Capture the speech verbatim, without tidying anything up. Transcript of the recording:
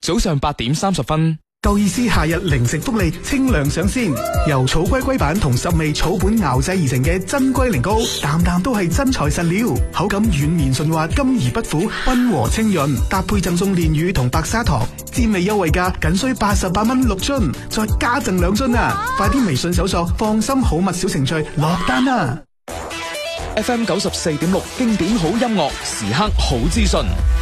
早上八點三十分。 夠意思夏日零食福利清涼上鮮，由草龜龜板同十味草本熬製而成嘅真龜苓膏，啖啖都係真材實料，口感軟綿順滑，甘而不苦，溫和清潤，搭配贈送煉乳同白砂糖，滋味優惠價僅需八十八蚊六樽，再加贈兩樽啊！快啲微信搜索放心好物小程序落單啊！ F M 九十四點六經典好音樂，時刻好資訊。